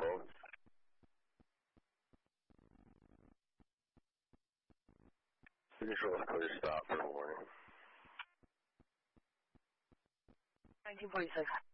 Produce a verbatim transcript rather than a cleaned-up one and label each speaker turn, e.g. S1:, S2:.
S1: Hello? Initial West Coast stop for warning.
S2: nineteen forty-six.